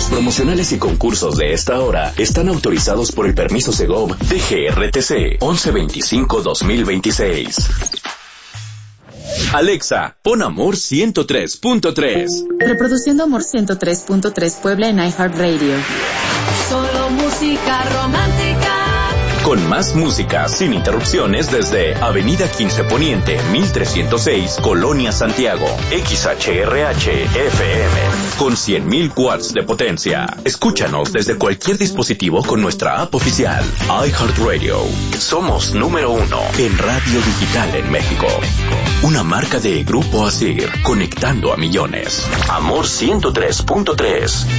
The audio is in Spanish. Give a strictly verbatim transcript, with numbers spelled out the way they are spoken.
promocionales y concursos de esta hora están autorizados por el permiso Segov D G R T C once veinticinco dos mil veintiséis. Alexa, pon Amor ciento tres punto tres. Reproduciendo Amor ciento tres punto tres Puebla en iHeartRadio. Solo música romántica. Con más música, sin interrupciones, desde Avenida quince Poniente, mil trescientos seis, Colonia Santiago. X H R H F M. Con cien mil watts de potencia. Escúchanos desde cualquier dispositivo con nuestra app oficial. iHeartRadio. Somos número uno en radio digital en México. Una marca de Grupo Asir, conectando a millones. Amor ciento tres punto tres.